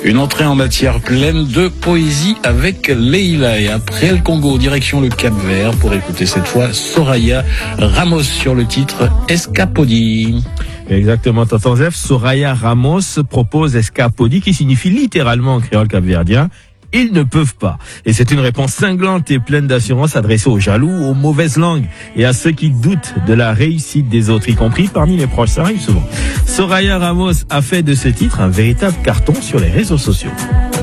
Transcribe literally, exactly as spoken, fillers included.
Une entrée en matière pleine de poésie avec Leila. Et après le Congo, direction le Cap-Vert pour écouter cette fois Soraya Ramos sur le titre Escapodi. Exactement, tonton Zef. Soraya Ramos propose Escapodi, qui signifie littéralement en créole capverdien ils ne peuvent pas. Et c'est une réponse cinglante et pleine d'assurance adressée aux jaloux, aux mauvaises langues et à ceux qui doutent de la réussite des autres, y compris parmi les proches. Ça arrive souvent. Soraya Ramos a fait de ce titre un véritable carton sur les réseaux sociaux.